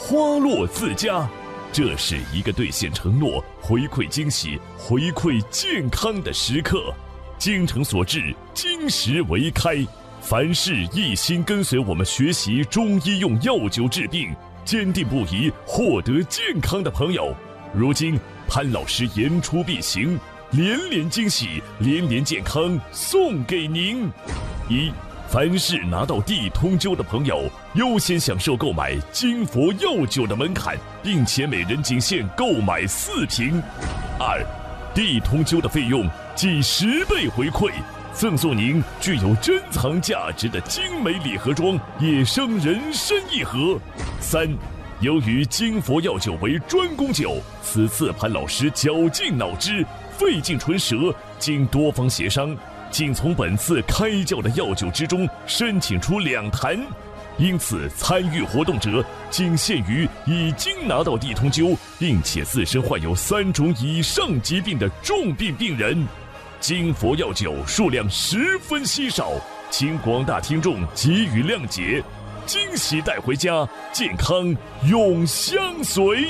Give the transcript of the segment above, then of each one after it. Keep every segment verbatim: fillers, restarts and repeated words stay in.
花落自家。这是一个兑现承诺、回馈惊喜、回馈健康的时刻。精诚所至，金石为开。凡是一心跟随我们学习中医用药酒治病，坚定不移获得健康的朋友，如今潘老师言出必行，连连惊喜，连连健康送给您。一，凡是拿到地通灸的朋友，优先享受购买金佛药酒的门槛，并且每人仅限购买四瓶。二，地通灸的费用计十倍回馈，赠送您具有珍藏价值的精美礼盒装野生人参一盒。三，由于金佛药酒为专供酒，此次潘老师绞尽脑汁，费尽唇舌，经多方协商，仅从本次开窖的药酒之中申请出两坛，因此参与活动者仅限于已经拿到地通灸，并且自身患有三种以上疾病的重病病人。金佛药酒数量十分稀少，请广大听众给予谅解。惊喜带回家，健康永相随。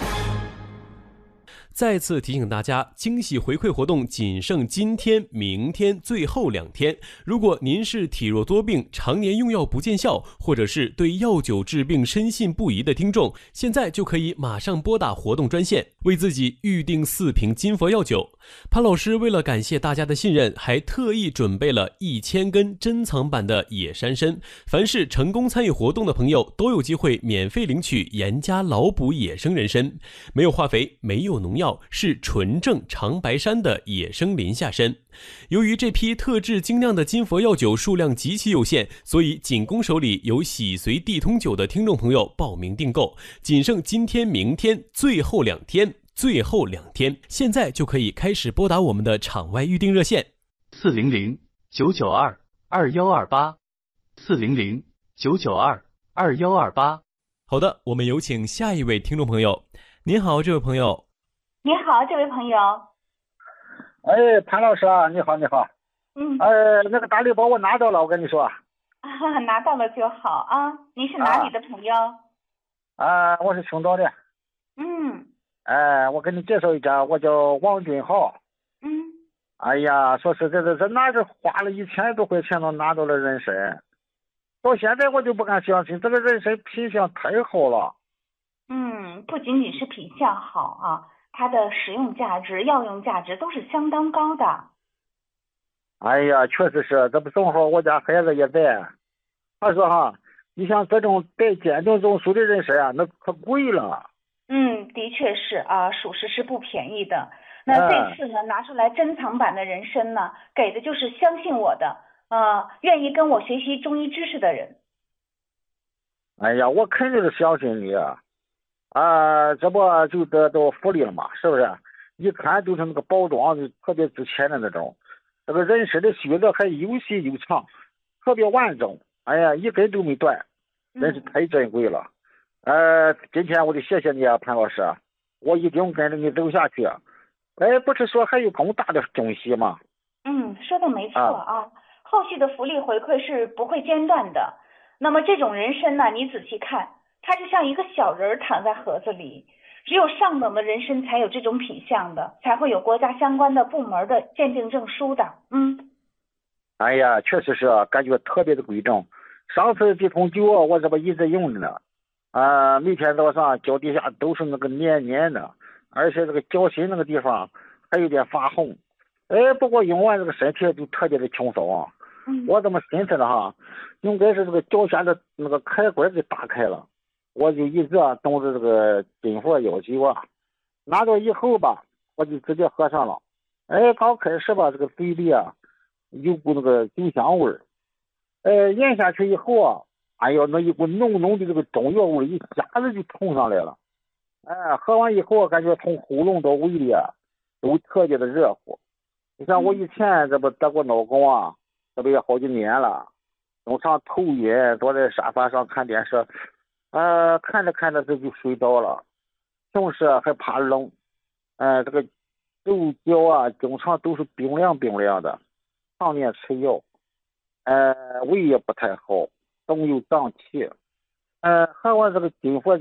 再次提醒大家，惊喜回馈活动仅剩今天、明天最后两天。如果您是体弱多病、常年用药不见效，或者是对药酒治病深信不疑的听众，现在就可以马上拨打活动专线，为自己预定四瓶金佛药酒。潘老师为了感谢大家的信任，还特意准备了一千根珍藏版的野山参。凡是成功参与活动的朋友，都有机会免费领取严加劳补野生人参，没有化肥，没有农药，是纯正长白山的野生林下参。由于这批特制精酿的金佛药酒数量极其有限，所以仅供手里有喜随地通酒的听众朋友报名订购，仅剩今天、明天最后两天。最后两天，现在就可以开始拨打我们的场外预订热线四零零九九二二幺二八四零零九九二二幺二八。 好的，我们有请下一位听众朋友。您好，这位朋友。 你好，这位朋友。 哎，潘老师啊，你好，你好。 嗯。 呃，那个大礼包我拿到了，我跟你说。 啊，拿到了就好啊。你是哪里的朋友？ 啊，我是青岛的。 嗯。 哎，我给你介绍一下，我叫王俊豪。 嗯。 哎呀，说实在的，这哪是花了一千多块钱都拿到了人参，到现在我就不敢相信，这个人参品相太好了。 嗯，不仅仅是品相好啊，它的使用价值、药用价值都是相当高的。 哎呀，确实是，这不正好我家孩子也在，他说哈，你像这种带鉴定证书的人参啊，那可贵了。 嗯，的确是啊，属实是不便宜的。那这次呢，拿出来珍藏版的人参呢，给的就是相信我的，呃，愿意跟我学习中医知识的人。 哎呀，我肯定是相信你啊，啊，这不就得到福利了嘛，是不是？一看就是那个包装就特别值钱的那种，这个人参的须子还又细又长，特别完整，哎呀，一根都没断，真是太珍贵了。嗯、呃，今天我得谢谢你啊，潘老师，我一定跟着你走下去。哎，不是说还有更大的惊喜吗？ 嗯，说的没错啊，啊后续的福利回馈是不会间断的。那么这种人参呢，你仔细看，它就像一个小人躺在盒子里，只有上等的人参才有这种品相的，才会有国家相关的部门的鉴定证书的。嗯， 哎呀，确实是感觉特别的规整。上次地通灸我这不一直用着呢，啊、呃，每天早上脚底下都是那个黏黏的，而且这个脚心那个地方还有点发红。哎，不过用完这个身体就特别的轻松啊。 嗯， 我这么寻思了哈，应该是这个脚下的那个开关给打开了，我就一直啊等着这个金佛药酒啊，拿到以后吧，我就直接喝上了。哎，刚开始吧，这个嘴里啊有股那个酒香味儿，呃，咽下去以后啊，哎呦，那一股浓浓的这个中药味一下子就冲上来了。哎，喝完以后感觉从喉咙到胃里啊都特别的热乎。你像我以前这不得过脑梗啊，这不也好几年了，经常头晕，坐在沙发上看电视，呃，看着看着这就睡着了。平时还怕冷，呃，这个手脚啊经常都是冰凉冰凉的，常年吃药，呃，胃也不太好，总有胀气。呃，喝完这个金佛